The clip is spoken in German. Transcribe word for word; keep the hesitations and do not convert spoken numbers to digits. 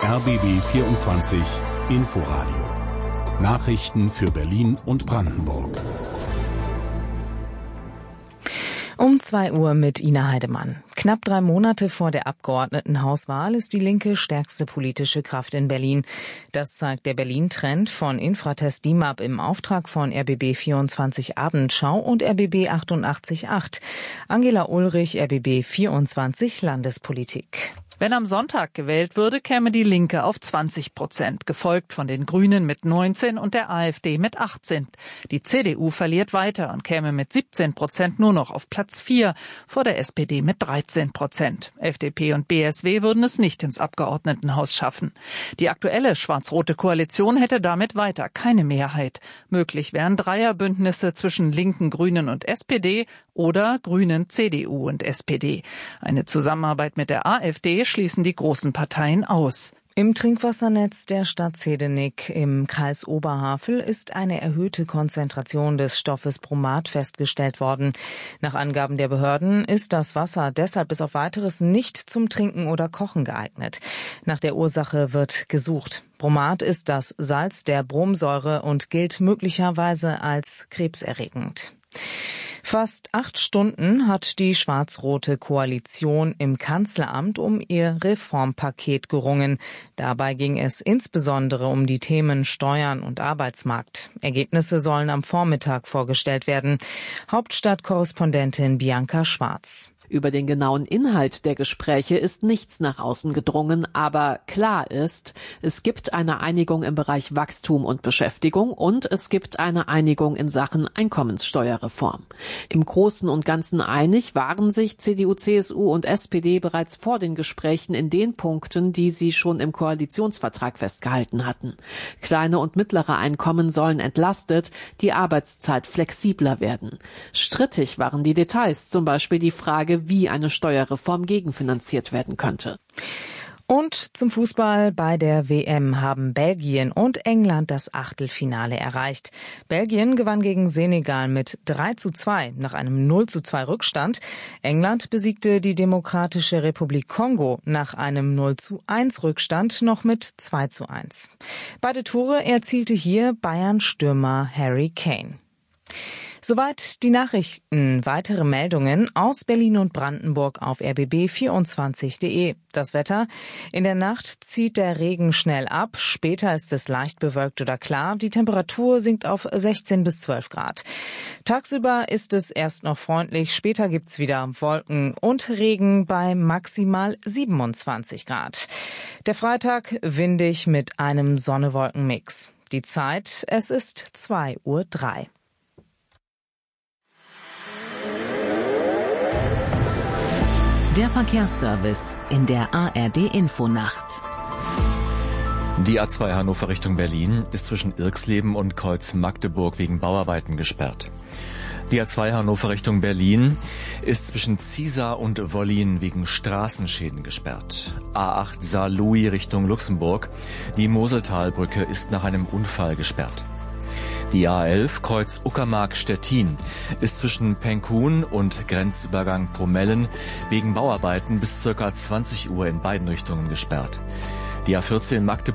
R B B vierundzwanzig Inforadio. Nachrichten für Berlin und Brandenburg. Um zwei Uhr mit Ina Heidemann. Knapp drei Monate vor der Abgeordnetenhauswahl ist die Linke stärkste politische Kraft in Berlin. Das zeigt der Berlin-Trend von Infratest D I M A P im Auftrag von R B B vierundzwanzig Abendschau und R B B achtundachtzig Komma acht. Angela Ulrich, R B B vierundzwanzig Landespolitik. Wenn am Sonntag gewählt würde, käme die Linke auf zwanzig Prozent, gefolgt von den Grünen mit neunzehn und der AfD mit achtzehn. Die C D U verliert weiter und käme mit siebzehn Prozent nur noch auf Platz vier, vor der S P D mit dreizehn Prozent. F D P und B S W würden es nicht ins Abgeordnetenhaus schaffen. Die aktuelle schwarz-rote Koalition hätte damit weiter keine Mehrheit. Möglich wären Dreierbündnisse zwischen Linken, Grünen und S P D oder Grünen, C D U und S P D. Eine Zusammenarbeit mit der AfD schließen die großen Parteien aus. Im Trinkwassernetz der Stadt Zehdenick im Kreis Oberhavel ist eine erhöhte Konzentration des Stoffes Bromat festgestellt worden. Nach Angaben der Behörden ist das Wasser deshalb bis auf Weiteres nicht zum Trinken oder Kochen geeignet. Nach der Ursache wird gesucht. Bromat ist das Salz der Bromsäure und gilt möglicherweise als krebserregend. Fast acht Stunden hat die schwarz-rote Koalition im Kanzleramt um ihr Reformpaket gerungen. Dabei ging es insbesondere um die Themen Steuern und Arbeitsmarkt. Ergebnisse sollen am Vormittag vorgestellt werden. Hauptstadtkorrespondentin Bianca Schwarz. Über den genauen Inhalt der Gespräche ist nichts nach außen gedrungen, aber klar ist, es gibt eine Einigung im Bereich Wachstum und Beschäftigung und es gibt eine Einigung in Sachen Einkommenssteuerreform. Im Großen und Ganzen einig waren sich C D U, C S U und S P D bereits vor den Gesprächen in den Punkten, die sie schon im Koalitionsvertrag festgehalten hatten. Kleine und mittlere Einkommen sollen entlastet, die Arbeitszeit flexibler werden. Strittig waren die Details, zum Beispiel die Frage, wie eine Steuerreform gegenfinanziert werden könnte. Und zum Fußball: Bei der W M haben Belgien und England das Achtelfinale erreicht. Belgien gewann gegen Senegal mit drei zu zwei nach einem null zu zwei Rückstand. England besiegte die Demokratische Republik Kongo nach einem null zu eins Rückstand noch mit zwei zu eins. Beide Tore erzielte hier Bayern-Stürmer Harry Kane. Soweit die Nachrichten. Weitere Meldungen aus Berlin und Brandenburg auf R B B vierundzwanzig Punkt de. Das Wetter: In der Nacht zieht der Regen schnell ab. Später ist es leicht bewölkt oder klar. Die Temperatur sinkt auf sechzehn bis zwölf Grad. Tagsüber ist es erst noch freundlich. Später gibt's wieder Wolken und Regen bei maximal siebenundzwanzig Grad. Der Freitag windig mit einem Sonne-Wolken-Mix. Die Zeit: Es ist zwei Uhr drei. Der Verkehrsservice in der A R D-Infonacht. Die A zwei Hannover Richtung Berlin ist zwischen Irxleben und Kreuz Magdeburg wegen Bauarbeiten gesperrt. Die A zwei Hannover Richtung Berlin ist zwischen Ziesar und Wollin wegen Straßenschäden gesperrt. A acht Saarlouis Richtung Luxemburg. Die Moseltalbrücke ist nach einem Unfall gesperrt. Die A elf Kreuz Uckermark-Stettin ist zwischen Penkun und Grenzübergang Promellen wegen Bauarbeiten bis ca. zwanzig Uhr in beiden Richtungen gesperrt. Die A vierzehn Magdeburg